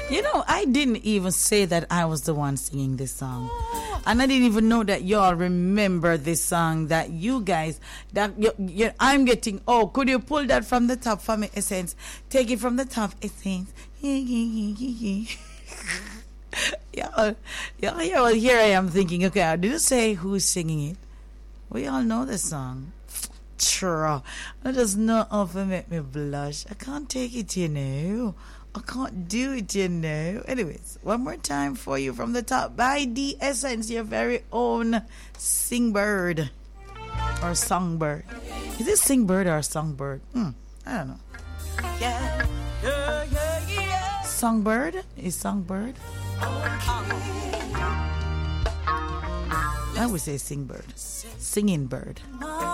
You know, I didn't even say that I was the one singing this song. And I didn't even know that y'all remember this song, that you guys, that I'm getting, oh, could you pull that from the top for me, Essence? Take it from the top, Essence. Yeah, well, here I am thinking, okay, I didn't say who's singing it. We all know the song. Sure. That does not often make me blush. I can't take it, you know. I can't do it, you know. Anyways, one more time for you from the top by The Essence, your very own Singbird or Songbird. Is it Singbird or Songbird? I don't know. Yeah. Songbird? Is Songbird? I would say Singbird. Singing bird.